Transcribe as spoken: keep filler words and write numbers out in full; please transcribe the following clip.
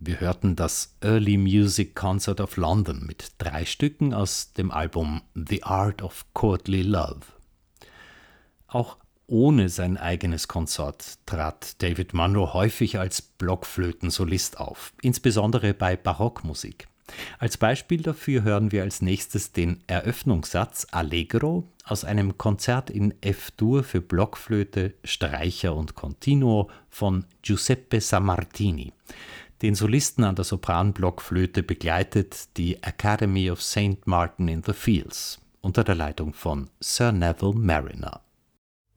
Wir hörten das Early Music Concert of London mit drei Stücken aus dem Album The Art of Courtly Love. Auch ohne sein eigenes Konsort trat David Munro häufig als Blockflötensolist auf, insbesondere bei Barockmusik. Als Beispiel dafür hören wir als nächstes den Eröffnungssatz Allegro aus einem Konzert in F-Dur für Blockflöte, Streicher und Continuo von Giuseppe Sammartini. Den Solisten an der Sopranblockflöte begleitet die Academy of Saint Martin in the Fields unter der Leitung von Sir Neville Marriner.